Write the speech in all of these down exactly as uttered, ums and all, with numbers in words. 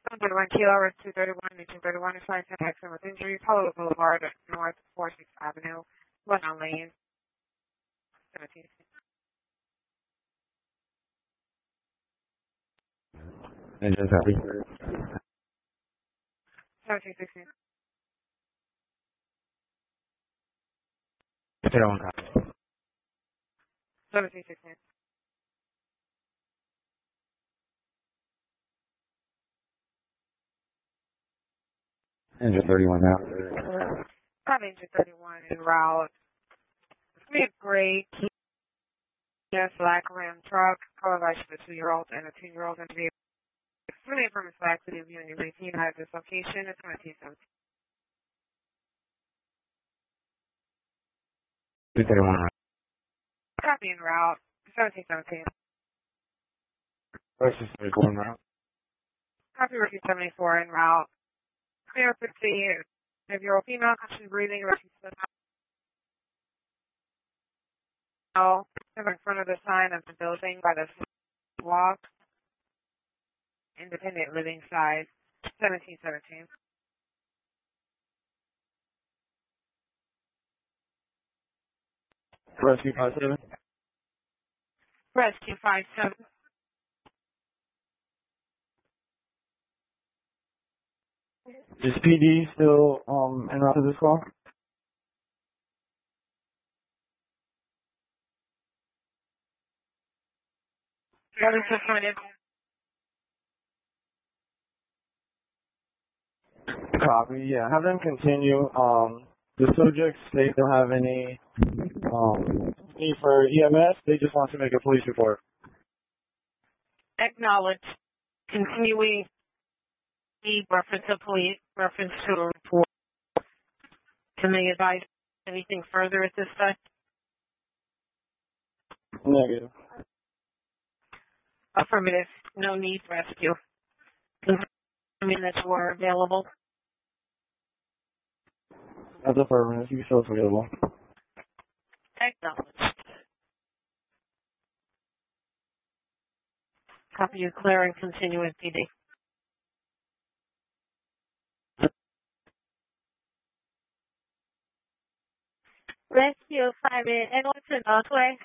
seven thirty-one Kilo, Route two thirty-one, two thirty-one, is flight ten accident with injuries, Hollywood Boulevard, North forty-sixth Avenue, westbound lane, seventeen. Engine copy. seventeen sixteen. zero one copy. seventeen sixteen. Engine thirty-one now. Copy engine thirty-one en route. It's going to be a gray Kia black Ram truck, covered by a two-year-old and a two-year-old in the vehicle. Really from its back to the view and your routine at this location. It's going to be seventeen. two thirty-one. Copy en route. seventeen seventeen. Versus thirty-one route. Copy Route seventy-four en route. Clear fifty. If you're a female, conscious breathing, Route now in front of the sign of the building by the walk. Independent living size. seventeen seventeen. Rescue five seven. Rescue five seven. Is P D still um en route to this call? That is affirmative. Copy, yeah. Have them continue. Um, the subjects, they don't have any um, need for E M S. They just want to make a police report. Acknowledge. Continuing the reference to police, reference to a report. Can they advise anything further at this time? Negative. Affirmative. No need rescue. Confirming that you are available. That's affirmative. You still available. Acknowledged. Copy you clear and continue with P D. Rescue five eight and what's the Northwest?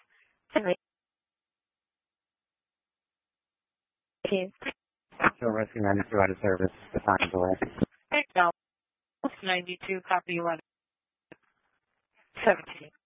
So rescue ninety-two out of service. Defined delay. Acknowledged. ninety-two, copy you seventeen.